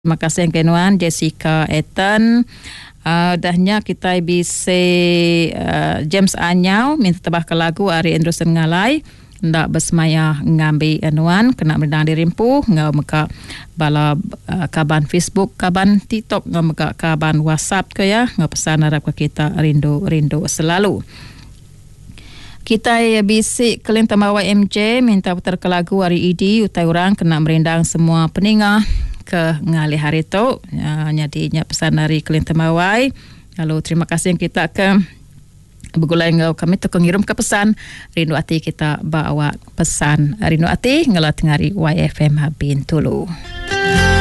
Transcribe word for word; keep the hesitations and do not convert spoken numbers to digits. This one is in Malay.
Terima kasih kenuan Jessica Ethan. Uh, dahnya kita bisa uh, James Anyau minta tabah ke lagu Ari Anderson Ngalai ndak bersemaya ngambil anuan kena mendang dirimpu ngau meka bala uh, kaban Facebook, kaban TikTok, ngau meka kaban WhatsApp ke ya, ngau pesan harap ke kita rindu-rindu selalu. Kita ya bisik kelin tamawa M J minta putar ke lagu Ari Idi utai orang kena merendang semua peningah ke ngali hari tu ya, nyadinya pesan dari kelin temawai. Lalu terima kasih yang kita ke begulai ngau kami tu kengirim ke pesan rindu hati kita bawa pesan rindu hati ngelat ngari Y F M Bintulu.